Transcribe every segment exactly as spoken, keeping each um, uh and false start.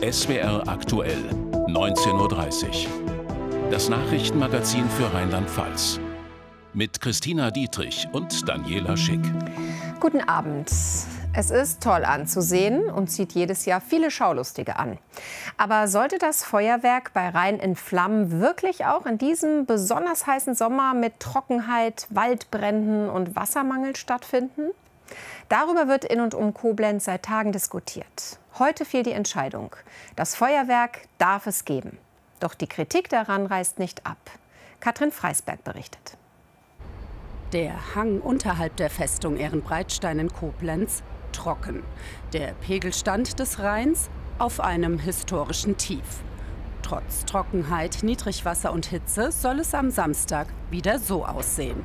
S W R aktuell, neunzehn Uhr dreißig. Das Nachrichtenmagazin für Rheinland-Pfalz. Mit Christina Dietrich und Daniela Schick. Guten Abend. Es ist toll anzusehen und zieht jedes Jahr viele Schaulustige an. Aber sollte das Feuerwerk bei Rhein in Flammen wirklich auch in diesem besonders heißen Sommer mit Trockenheit, Waldbränden und Wassermangel stattfinden? Darüber wird in und um Koblenz seit Tagen diskutiert. Heute fiel die Entscheidung. Das Feuerwerk darf es geben. Doch die Kritik daran reißt nicht ab. Katrin Freisberg berichtet. Der Hang unterhalb der Festung Ehrenbreitstein in Koblenz trocken. Der Pegelstand des Rheins auf einem historischen Tief. Trotz Trockenheit, Niedrigwasser und Hitze soll es am Samstag wieder so aussehen.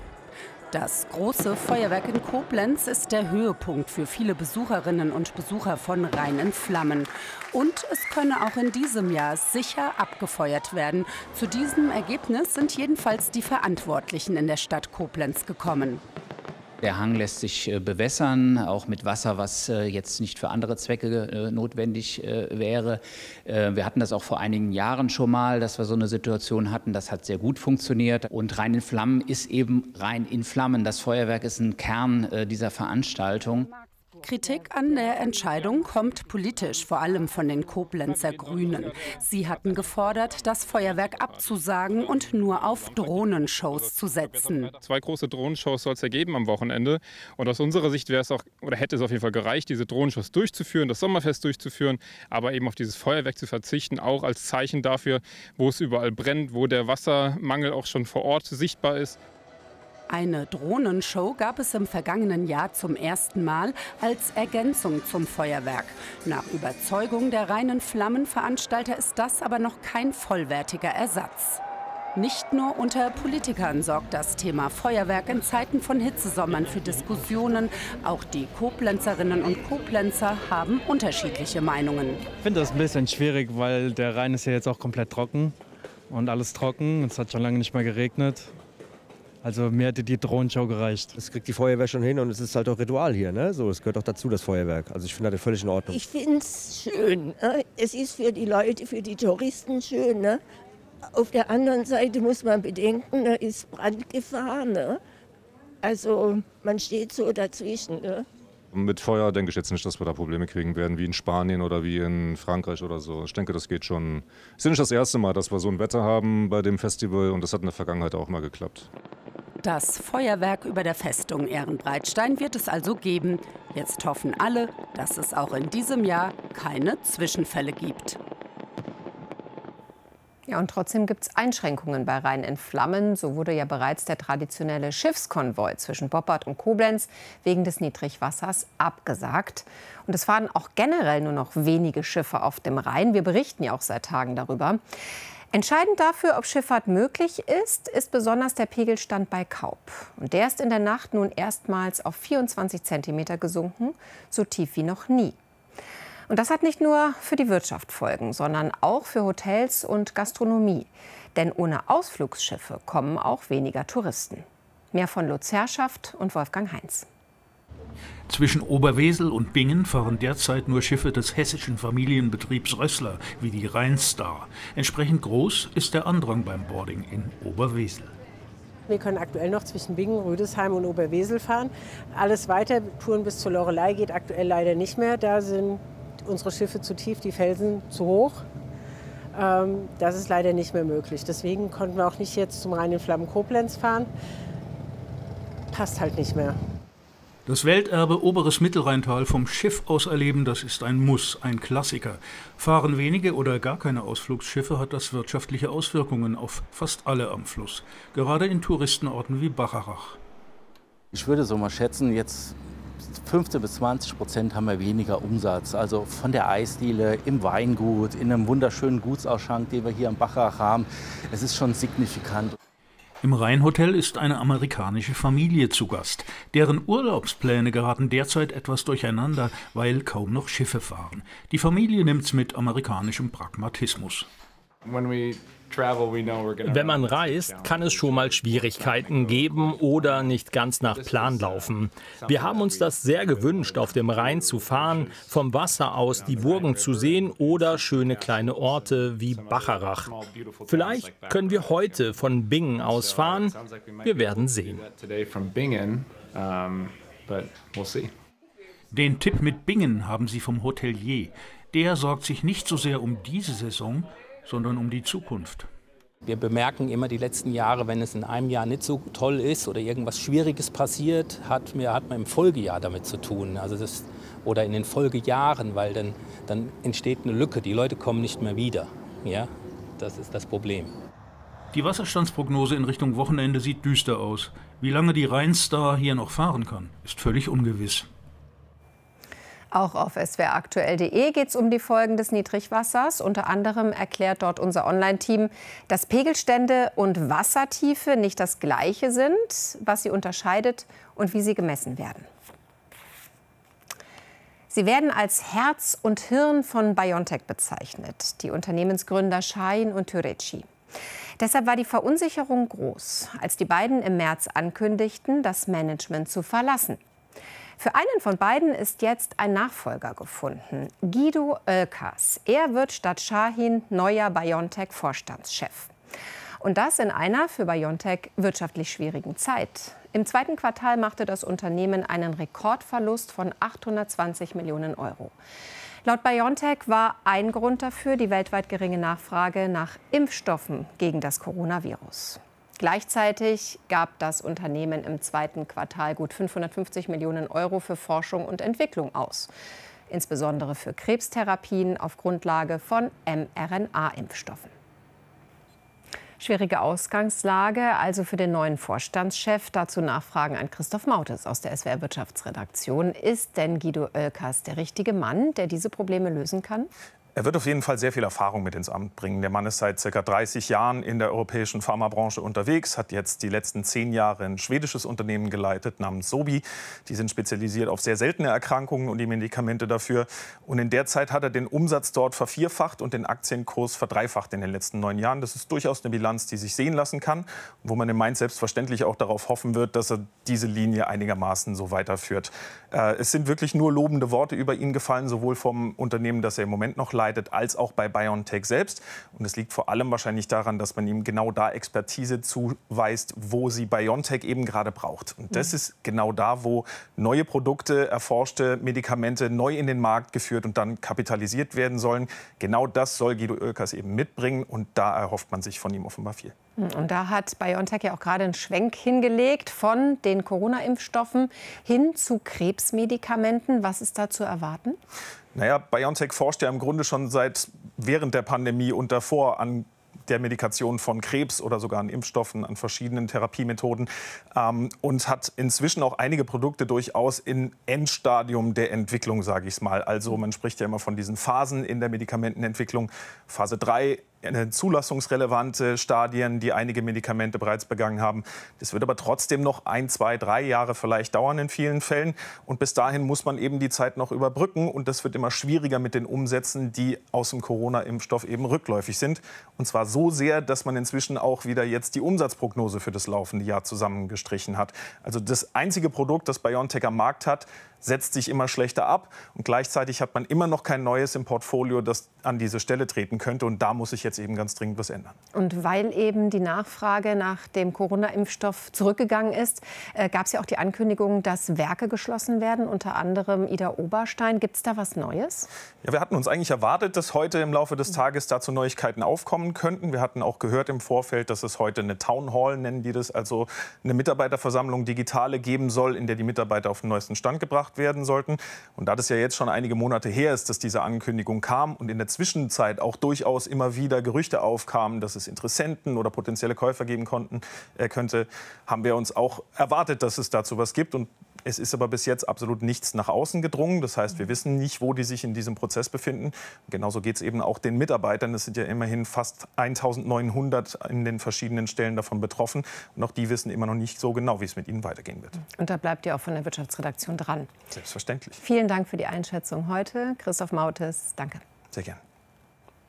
Das große Feuerwerk in Koblenz ist der Höhepunkt für viele Besucherinnen und Besucher von Rhein in Flammen. Und es könne auch in diesem Jahr sicher abgefeuert werden. Zu diesem Ergebnis sind jedenfalls die Verantwortlichen in der Stadt Koblenz gekommen. Der Hang lässt sich bewässern, auch mit Wasser, was jetzt nicht für andere Zwecke notwendig wäre. Wir hatten das auch vor einigen Jahren schon mal, dass wir so eine Situation hatten. Das hat sehr gut funktioniert. Und Rhein in Flammen ist eben Rhein in Flammen. Das Feuerwerk ist ein Kern dieser Veranstaltung. Kritik an der Entscheidung kommt politisch, vor allem von den Koblenzer Grünen. Sie hatten gefordert, das Feuerwerk abzusagen und nur auf Drohnenshows zu setzen. Zwei große Drohnenshows soll es ja geben am Wochenende. Und aus unserer Sicht wäre es auch, oder hätte es auf jeden Fall gereicht, diese Drohnenshows durchzuführen, das Sommerfest durchzuführen, aber eben auf dieses Feuerwerk zu verzichten, auch als Zeichen dafür, wo es überall brennt, wo der Wassermangel auch schon vor Ort sichtbar ist. Eine Drohnenshow gab es im vergangenen Jahr zum ersten Mal als Ergänzung zum Feuerwerk. Nach Überzeugung der Rhein in Flammen-Veranstalter ist das aber noch kein vollwertiger Ersatz. Nicht nur unter Politikern sorgt das Thema Feuerwerk in Zeiten von Hitzesommern für Diskussionen. Auch die Koblenzerinnen und Koblenzer haben unterschiedliche Meinungen. Ich finde das ein bisschen schwierig, weil der Rhein ist ja jetzt auch komplett trocken und alles trocken. Es hat schon lange nicht mehr geregnet. Also mir hätte die Drohnenshow gereicht. Das kriegt die Feuerwehr schon hin und es ist halt auch Ritual hier. Ne? So, es gehört auch dazu, das Feuerwerk. Also ich finde das völlig in Ordnung. Ich finde es schön. Ne? Es ist für die Leute, für die Touristen schön. Ne? Auf der anderen Seite muss man bedenken, da ist Brandgefahr. Ne? Also man steht so dazwischen. Ne? Mit Feuer denke ich jetzt nicht, dass wir da Probleme kriegen werden, wie in Spanien oder wie in Frankreich oder so. Ich denke, das geht schon. Es ist nicht das erste Mal, dass wir so ein Wetter haben bei dem Festival und das hat in der Vergangenheit auch mal geklappt. Das Feuerwerk über der Festung Ehrenbreitstein wird es also geben. Jetzt hoffen alle, dass es auch in diesem Jahr keine Zwischenfälle gibt. Ja, und trotzdem gibt es Einschränkungen bei Rhein in Flammen. So wurde ja bereits der traditionelle Schiffskonvoi zwischen Boppard und Koblenz wegen des Niedrigwassers abgesagt. Und es fahren auch generell nur noch wenige Schiffe auf dem Rhein. Wir berichten ja auch seit Tagen darüber. Entscheidend dafür, ob Schifffahrt möglich ist, ist besonders der Pegelstand bei Kaub. Und der ist in der Nacht nun erstmals auf vierundzwanzig Zentimeter gesunken, so tief wie noch nie. Und das hat nicht nur für die Wirtschaft Folgen, sondern auch für Hotels und Gastronomie. Denn ohne Ausflugsschiffe kommen auch weniger Touristen. Mehr von Lutz Herrschaft und Wolfgang Heinz. Zwischen Oberwesel und Bingen fahren derzeit nur Schiffe des hessischen Familienbetriebs Rössler, wie die Rheinstar. Entsprechend groß ist der Andrang beim Boarding in Oberwesel. Wir können aktuell noch zwischen Bingen, Rüdesheim und Oberwesel fahren. Alles weiter, Touren bis zur Loreley geht aktuell leider nicht mehr. Da sind unsere Schiffe zu tief, die Felsen zu hoch. Ähm, das ist leider nicht mehr möglich. Deswegen konnten wir auch nicht jetzt zum Rhein in Flammen Koblenz fahren. Passt halt nicht mehr. Das Welterbe Oberes Mittelrheintal vom Schiff aus erleben, das ist ein Muss, ein Klassiker. Fahren wenige oder gar keine Ausflugsschiffe, hat das wirtschaftliche Auswirkungen auf fast alle am Fluss. Gerade in Touristenorten wie Bacharach. Ich würde so mal schätzen, jetzt fünfzehn bis zwanzig Prozent haben wir weniger Umsatz. Also von der Eisdiele, im Weingut, in einem wunderschönen Gutsausschank, den wir hier am Bacharach haben. Es ist schon signifikant. Im Rheinhotel ist eine amerikanische Familie zu Gast. Deren Urlaubspläne geraten derzeit etwas durcheinander, weil kaum noch Schiffe fahren. Die Familie nimmt's mit amerikanischem Pragmatismus. Wenn man reist, kann es schon mal Schwierigkeiten geben oder nicht ganz nach Plan laufen. Wir haben uns das sehr gewünscht, auf dem Rhein zu fahren, vom Wasser aus die Burgen zu sehen oder schöne kleine Orte wie Bacharach. Vielleicht können wir heute von Bingen aus fahren. Wir werden sehen. Den Tipp mit Bingen haben sie vom Hotelier. Der sorgt sich nicht so sehr um diese Saison, sondern um die Zukunft. Wir bemerken immer die letzten Jahre, wenn es in einem Jahr nicht so toll ist oder irgendwas Schwieriges passiert, hat, mir, hat man im Folgejahr damit zu tun. Also das, oder in den Folgejahren, weil dann, dann entsteht eine Lücke. Die Leute kommen nicht mehr wieder. Ja, das ist das Problem. Die Wasserstandsprognose in Richtung Wochenende sieht düster aus. Wie lange die Rheinstar hier noch fahren kann, ist völlig ungewiss. Auch auf s w r aktuell punkt de geht es um die Folgen des Niedrigwassers. Unter anderem erklärt dort unser Online-Team, dass Pegelstände und Wassertiefe nicht das Gleiche sind, was sie unterscheidet und wie sie gemessen werden. Sie werden als Herz und Hirn von BioNTech bezeichnet, die Unternehmensgründer Şahin und Türeci. Deshalb war die Verunsicherung groß, als die beiden im März ankündigten, das Management zu verlassen. Für einen von beiden ist jetzt ein Nachfolger gefunden, Guido Oelkers. Er wird statt Şahin neuer BioNTech-Vorstandschef. Und das in einer für BioNTech wirtschaftlich schwierigen Zeit. Im zweiten Quartal machte das Unternehmen einen Rekordverlust von achthundertzwanzig Millionen Euro. Laut BioNTech war ein Grund dafür die weltweit geringe Nachfrage nach Impfstoffen gegen das Coronavirus. Gleichzeitig gab das Unternehmen im zweiten Quartal gut fünfhundertfünfzig Millionen Euro für Forschung und Entwicklung aus. Insbesondere für Krebstherapien auf Grundlage von mRNA-Impfstoffen. Schwierige Ausgangslage also für den neuen Vorstandschef. Dazu Nachfragen an Christoph Mautes aus der S W R-Wirtschaftsredaktion. Ist denn Guido Oelkers der richtige Mann, der diese Probleme lösen kann? Er wird auf jeden Fall sehr viel Erfahrung mit ins Amt bringen. Der Mann ist seit ca. dreißig Jahren in der europäischen Pharmabranche unterwegs, hat jetzt die letzten zehn Jahre ein schwedisches Unternehmen geleitet namens Sobi. Die sind spezialisiert auf sehr seltene Erkrankungen und die Medikamente dafür. Und in der Zeit hat er den Umsatz dort vervierfacht und den Aktienkurs verdreifacht in den letzten neun Jahren. Das ist durchaus eine Bilanz, die sich sehen lassen kann, wo man im Mainz selbstverständlich auch darauf hoffen wird, dass er diese Linie einigermaßen so weiterführt. Äh, es sind wirklich nur lobende Worte über ihn gefallen, sowohl vom Unternehmen, das er im Moment noch leitet, als auch bei BioNTech selbst. Und es liegt vor allem wahrscheinlich daran, dass man ihm genau da Expertise zuweist, wo sie BioNTech eben gerade braucht. Und das ist genau da, wo neue Produkte, erforschte Medikamente neu in den Markt geführt und dann kapitalisiert werden sollen. Genau das soll Guido Oelkers eben mitbringen und da erhofft man sich von ihm offenbar viel. Und da hat BioNTech ja auch gerade einen Schwenk hingelegt von den Corona-Impfstoffen hin zu Krebsmedikamenten. Was ist da zu erwarten? Naja, BioNTech forscht ja im Grunde schon seit während der Pandemie und davor an der Medikation von Krebs oder sogar an Impfstoffen, an verschiedenen Therapiemethoden ähm, und hat inzwischen auch einige Produkte durchaus in Endstadium der Entwicklung, sage ich es mal. Also man spricht ja immer von diesen Phasen in der Medikamentenentwicklung. Phase drei, zulassungsrelevante Stadien, die einige Medikamente bereits begangen haben. Das wird aber trotzdem noch ein, zwei, drei Jahre vielleicht dauern in vielen Fällen. Und bis dahin muss man eben die Zeit noch überbrücken. Und das wird immer schwieriger mit den Umsätzen, die aus dem Corona-Impfstoff eben rückläufig sind. Und zwar so sehr, dass man inzwischen auch wieder jetzt die Umsatzprognose für das laufende Jahr zusammengestrichen hat. Also das einzige Produkt, das BioNTech am Markt hat, setzt sich immer schlechter ab. Und gleichzeitig hat man immer noch kein neues im Portfolio, das an diese Stelle treten könnte. Und da muss sich jetzt eben ganz dringend was ändern. Und weil eben die Nachfrage nach dem Corona-Impfstoff zurückgegangen ist, äh, gab es ja auch die Ankündigung, dass Werke geschlossen werden, unter anderem Idar Oberstein. Gibt es da was Neues? Ja, wir hatten uns eigentlich erwartet, dass heute im Laufe des Tages dazu Neuigkeiten aufkommen könnten. Wir hatten auch gehört im Vorfeld, dass es heute eine Town Hall, nennen die das, also eine Mitarbeiterversammlung, digitale, geben soll, in der die Mitarbeiter auf den neuesten Stand gebracht werden sollten. Und da das ja jetzt schon einige Monate her ist, dass diese Ankündigung kam und in der Zwischenzeit auch durchaus immer wieder Gerüchte aufkamen, dass es Interessenten oder potenzielle Käufer geben konnten, äh, könnte, haben wir uns auch erwartet, dass es dazu was gibt. Und es ist aber bis jetzt absolut nichts nach außen gedrungen. Das heißt, wir wissen nicht, wo die sich in diesem Prozess befinden. Genauso geht es eben auch den Mitarbeitern. Es sind ja immerhin fast eintausendneunhundert in den verschiedenen Stellen davon betroffen. Und auch die wissen immer noch nicht so genau, wie es mit ihnen weitergehen wird. Und da bleibt ihr auch von der Wirtschaftsredaktion dran. Selbstverständlich. Vielen Dank für die Einschätzung heute. Christoph Mautes, danke. Sehr gern.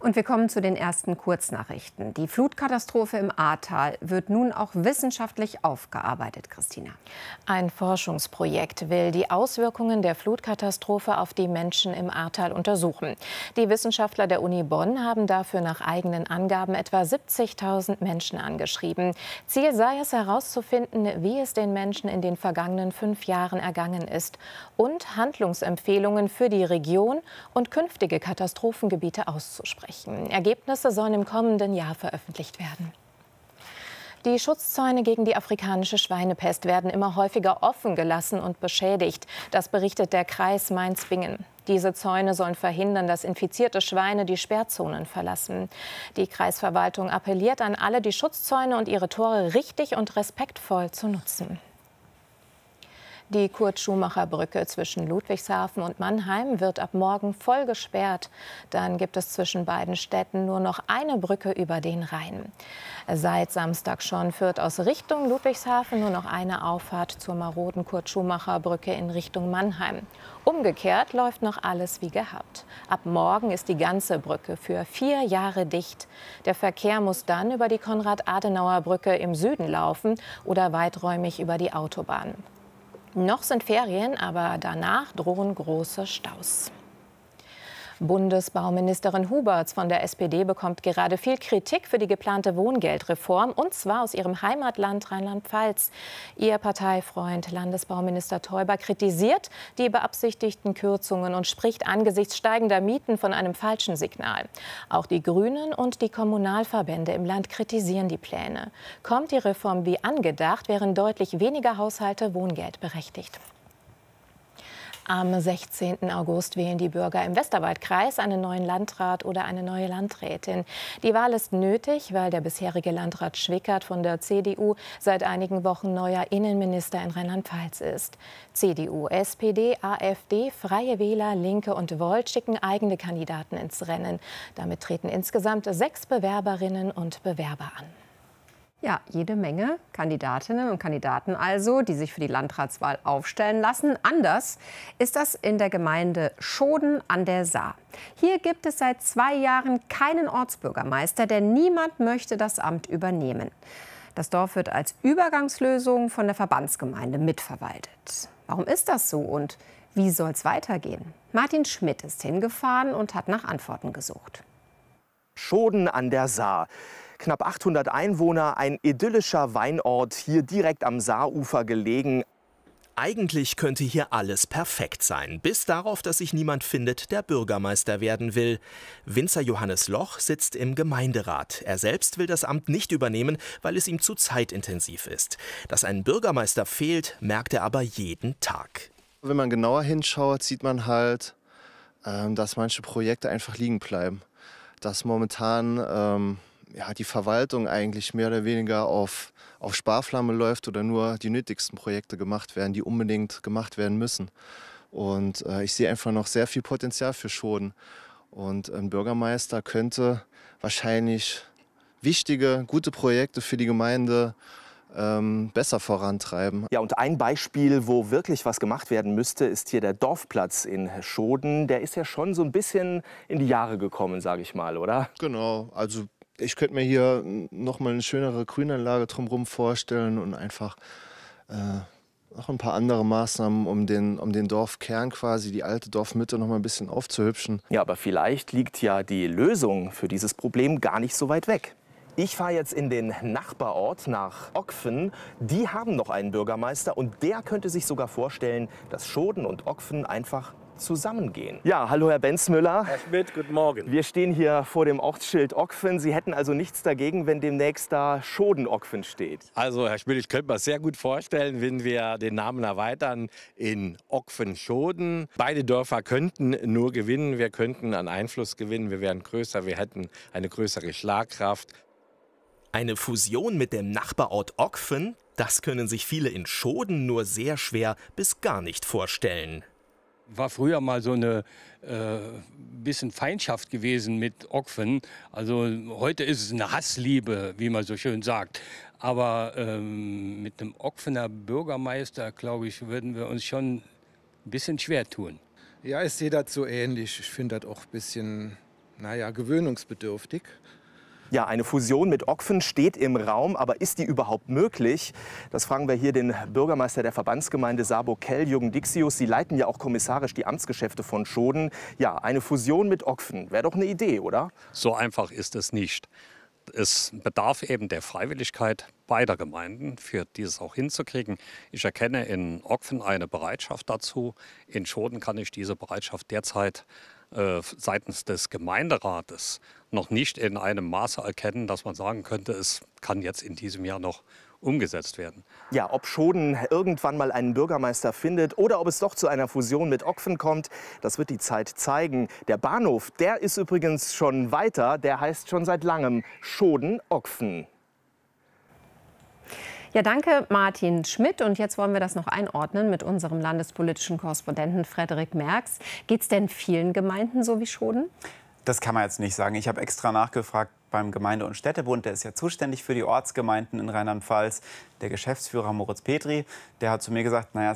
Und wir kommen zu den ersten Kurznachrichten. Die Flutkatastrophe im Ahrtal wird nun auch wissenschaftlich aufgearbeitet, Christina. Ein Forschungsprojekt will die Auswirkungen der Flutkatastrophe auf die Menschen im Ahrtal untersuchen. Die Wissenschaftler der Uni Bonn haben dafür nach eigenen Angaben etwa siebzigtausend Menschen angeschrieben. Ziel sei es herauszufinden, wie es den Menschen in den vergangenen fünf Jahren ergangen ist und Handlungsempfehlungen für die Region und künftige Katastrophengebiete auszusprechen. Ergebnisse sollen im kommenden Jahr veröffentlicht werden. Die Schutzzäune gegen die afrikanische Schweinepest werden immer häufiger offen gelassen und beschädigt. Das berichtet der Kreis Mainz-Bingen. Diese Zäune sollen verhindern, dass infizierte Schweine die Sperrzonen verlassen. Die Kreisverwaltung appelliert an alle, die Schutzzäune und ihre Tore richtig und respektvoll zu nutzen. Die Kurt-Schumacher-Brücke zwischen Ludwigshafen und Mannheim wird ab morgen voll gesperrt. Dann gibt es zwischen beiden Städten nur noch eine Brücke über den Rhein. Seit Samstag schon führt aus Richtung Ludwigshafen nur noch eine Auffahrt zur maroden Kurt-Schumacher-Brücke in Richtung Mannheim. Umgekehrt läuft noch alles wie gehabt. Ab morgen ist die ganze Brücke für vier Jahre dicht. Der Verkehr muss dann über die Konrad-Adenauer-Brücke im Süden laufen oder weiträumig über die Autobahn. Noch sind Ferien, aber danach drohen große Staus. Bundesbauministerin Huberts von der S P D bekommt gerade viel Kritik für die geplante Wohngeldreform, und zwar aus ihrem Heimatland Rheinland-Pfalz. Ihr Parteifreund Landesbauminister Theuber kritisiert die beabsichtigten Kürzungen und spricht angesichts steigender Mieten von einem falschen Signal. Auch die Grünen und die Kommunalverbände im Land kritisieren die Pläne. Kommt die Reform wie angedacht, wären deutlich weniger Haushalte wohngeldberechtigt. Am sechzehnten August wählen die Bürger im Westerwaldkreis einen neuen Landrat oder eine neue Landrätin. Die Wahl ist nötig, weil der bisherige Landrat Schwickert von der C D U seit einigen Wochen neuer Innenminister in Rheinland-Pfalz ist. C D U, S P D, AfD, Freie Wähler, Linke und Volt schicken eigene Kandidaten ins Rennen. Damit treten insgesamt sechs Bewerberinnen und Bewerber an. Ja, jede Menge Kandidatinnen und Kandidaten also, die sich für die Landratswahl aufstellen lassen. Anders ist das in der Gemeinde Schoden an der Saar. Hier gibt es seit zwei Jahren keinen Ortsbürgermeister, denn niemand möchte das Amt übernehmen. Das Dorf wird als Übergangslösung von der Verbandsgemeinde mitverwaltet. Warum ist das so und wie soll es weitergehen? Martin Schmidt ist hingefahren und hat nach Antworten gesucht. Schoden an der Saar. Knapp achthundert Einwohner, ein idyllischer Weinort, hier direkt am Saarufer gelegen. Eigentlich könnte hier alles perfekt sein, bis darauf, dass sich niemand findet, der Bürgermeister werden will. Winzer Johannes Loch sitzt im Gemeinderat. Er selbst will das Amt nicht übernehmen, weil es ihm zu zeitintensiv ist. Dass ein Bürgermeister fehlt, merkt er aber jeden Tag. Wenn man genauer hinschaut, sieht man halt, dass manche Projekte einfach liegen bleiben. Dass momentan ähm, ja, die Verwaltung eigentlich mehr oder weniger auf, auf Sparflamme läuft oder nur die nötigsten Projekte gemacht werden, die unbedingt gemacht werden müssen. Und äh, ich sehe einfach noch sehr viel Potenzial für Schoden. Und ein Bürgermeister könnte wahrscheinlich wichtige, gute Projekte für die Gemeinde ähm, besser vorantreiben. Ja, und ein Beispiel, wo wirklich was gemacht werden müsste, ist hier der Dorfplatz in Schoden. Der ist ja schon so ein bisschen in die Jahre gekommen, sage ich mal, oder? Genau, also ich könnte mir hier noch mal eine schönere Grünanlage drumherum vorstellen und einfach äh, noch ein paar andere Maßnahmen, um den, um den Dorfkern quasi, die alte Dorfmitte, noch mal ein bisschen aufzuhübschen. Ja, aber vielleicht liegt ja die Lösung für dieses Problem gar nicht so weit weg. Ich fahre jetzt in den Nachbarort nach Ockfen. Die haben noch einen Bürgermeister und der könnte sich sogar vorstellen, dass Schoden und Ockfen einfach zusammengehen. Ja, hallo Herr Benzmüller. Herr Schmidt, guten Morgen. Wir stehen hier vor dem Ortsschild Ockfen. Sie hätten also nichts dagegen, wenn demnächst da Schoden-Ockfen steht? Also Herr Schmidt, ich könnte mir sehr gut vorstellen, wenn wir den Namen erweitern in Ockfen-Schoden. Beide Dörfer könnten nur gewinnen. Wir könnten an Einfluss gewinnen. Wir wären größer. Wir hätten eine größere Schlagkraft. Eine Fusion mit dem Nachbarort Ockfen, das können sich viele in Schoden nur sehr schwer bis gar nicht vorstellen. War früher mal so eine äh, bisschen Feindschaft gewesen mit Ockfen. Also heute ist es eine Hassliebe, wie man so schön sagt. Aber ähm, mit einem Ockfener Bürgermeister, glaube ich, würden wir uns schon ein bisschen schwer tun. Ja, ich sehe das so ähnlich. Ich finde das auch ein bisschen naja, gewöhnungsbedürftig. Ja, eine Fusion mit Okfen steht im Raum, aber ist die überhaupt möglich? Das fragen wir hier den Bürgermeister der Verbandsgemeinde Saarburg-Kell, Jürgen Dixius. Sie leiten ja auch kommissarisch die Amtsgeschäfte von Schoden. Ja, eine Fusion mit Okfen wäre doch eine Idee, oder? So einfach ist es nicht. Es bedarf eben der Freiwilligkeit beider Gemeinden, für dieses auch hinzukriegen. Ich erkenne in Okfen eine Bereitschaft dazu. In Schoden kann ich diese Bereitschaft derzeit äh, seitens des Gemeinderates noch nicht in einem Maße erkennen, dass man sagen könnte, es kann jetzt in diesem Jahr noch umgesetzt werden. Ja, ob Schoden irgendwann mal einen Bürgermeister findet oder ob es doch zu einer Fusion mit Okfen kommt, das wird die Zeit zeigen. Der Bahnhof, der ist übrigens schon weiter, der heißt schon seit langem Schoden-Okfen. Ja, danke Martin Schmidt. Und jetzt wollen wir das noch einordnen mit unserem landespolitischen Korrespondenten Frederik Merks. Geht es denn vielen Gemeinden so wie Schoden? Das kann man jetzt nicht sagen. Ich habe extra nachgefragt beim Gemeinde- und Städtebund. Der ist ja zuständig für die Ortsgemeinden in Rheinland-Pfalz. Der Geschäftsführer Moritz Petri, der hat zu mir gesagt, naja,